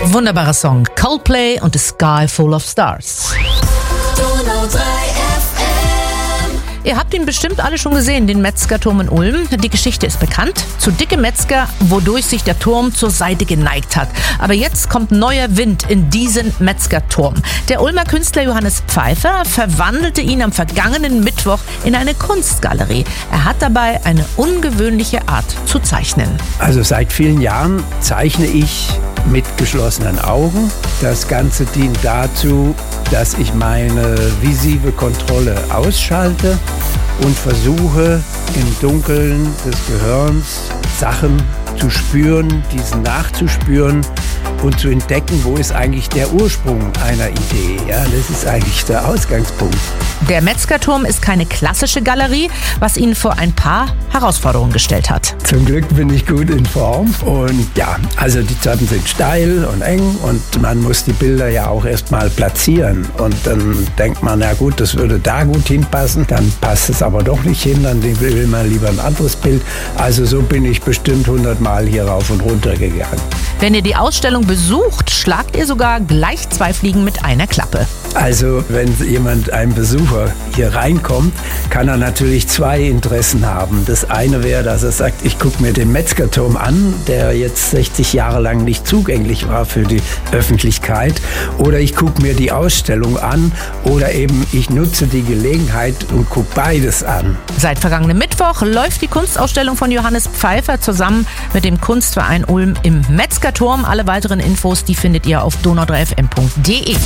Wunderbarer Song. Coldplay und The Sky Full of Stars. Donau 3 FM. Ihr habt ihn bestimmt alle schon gesehen, den Metzgerturm in Ulm. Die Geschichte ist bekannt. Zu dicke Metzger, wodurch sich der Turm zur Seite geneigt hat. Aber jetzt kommt neuer Wind in diesen Metzgerturm. Der Ulmer Künstler Johannes Pfeiffer verwandelte ihn am vergangenen Mittwoch in eine Kunstgalerie. Er hat dabei eine ungewöhnliche Art zu zeichnen. Also seit vielen Jahren zeichne ich mit geschlossenen Augen. Das Ganze dient dazu, dass ich meine visive Kontrolle ausschalte und versuche im Dunkeln des Gehirns Sachen zu spüren, diesen nachzuspüren und zu entdecken, wo ist eigentlich der Ursprung einer Idee. Ja, das ist eigentlich der Ausgangspunkt. Der Metzgerturm ist keine klassische Galerie, was ihn vor ein paar Herausforderungen gestellt hat. Zum Glück bin ich gut in Form und ja, also die Treppen sind steil und eng und man muss die Bilder ja auch erstmal platzieren und dann denkt man, na gut, das würde da gut hinpassen, dann passt es aber doch nicht hin, dann will man lieber ein anderes Bild. Also so bin ich bestimmt 100 Mal hier rauf und runter gegangen. Wenn ihr die Ausstellung besucht, schlagt ihr sogar gleich 2 Fliegen mit einer Klappe. Also wenn ein Besucher hier reinkommt, kann er natürlich 2 Interessen haben. Das eine wäre, dass er sagt, ich gucke mir den Metzgerturm an, der jetzt 60 Jahre lang nicht zugänglich war für die Öffentlichkeit. Oder ich gucke mir die Ausstellung an oder eben ich nutze die Gelegenheit und gucke beides an. Seit vergangenem Mittwoch läuft die Kunstausstellung von Johannes Pfeiffer zusammen mit dem Kunstverein Ulm im Metzgerturm. Alle weiteren Infos, die findet ihr auf donau3fm.de.